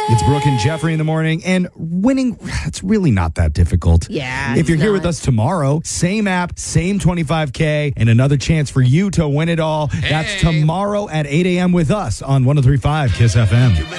It's Brooke and Jeffrey in the morning, and winning, it's really not that difficult. Yeah. If you're here with us tomorrow, same app, same 25K, and another chance for you to win it all. That's tomorrow at 8 a.m. with us on 103.5 KISS FM.